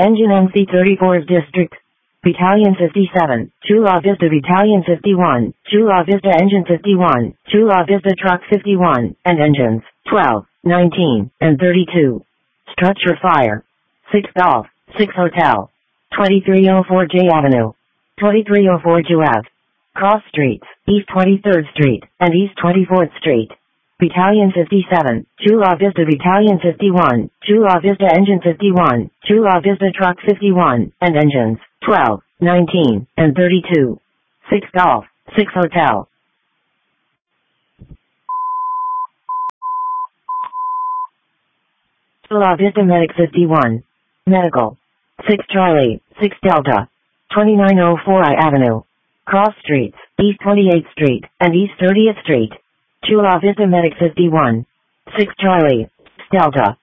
Engine MC-34's District. Battalion 57, Chula Vista Battalion 51, Chula Vista Engine 51, Chula Vista Truck 51, and Engines 12, 19, and 32. Structure fire. 6 Golf, 6 Hotel. 2304 J Avenue. 2304 J Ave. Cross Streets, East 23rd Street, and East 24th Street. Battalion 57, Chula Vista Battalion 51, Chula Vista Engine 51, Chula Vista Truck 51, and Engines 12, 19, and 32. 6 Golf, 6 Hotel. Chula Vista Medic 51. Medical. 6 Charlie, 6 Delta. 2904 I Avenue. Cross Streets, East 28th Street, and East 30th Street. Chula Vista Medic 51. 6 Charlie, 6 Delta.